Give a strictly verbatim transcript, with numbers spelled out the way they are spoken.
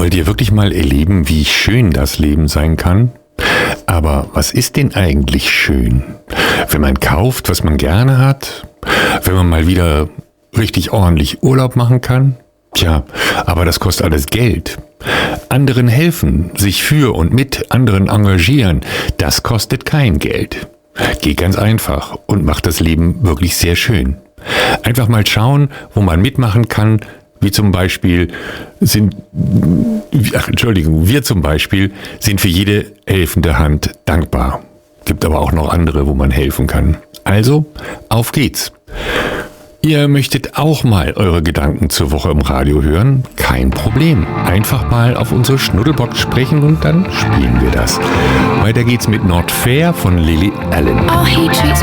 Wollt ihr wirklich mal erleben, wie schön das Leben sein kann? Aber was ist denn eigentlich schön? Wenn man kauft, was man gerne hat? Wenn man mal wieder richtig ordentlich Urlaub machen kann? Tja, aber das kostet alles Geld. Anderen helfen, sich für und mit anderen engagieren, das kostet kein Geld. Geht ganz einfach und macht das Leben wirklich sehr schön. Einfach mal schauen, wo man mitmachen kann, wie zum Beispiel sind, ach, Entschuldigung, wir zum Beispiel sind für jede helfende Hand dankbar. Gibt aber auch noch andere, wo man helfen kann. Also, auf geht's. Ihr möchtet auch mal eure Gedanken zur Woche im Radio hören? Kein Problem. Einfach mal auf unsere Schnuddelbox sprechen und dann spielen wir das. Weiter geht's mit Not Fair von Lily Allen. Oh, he treats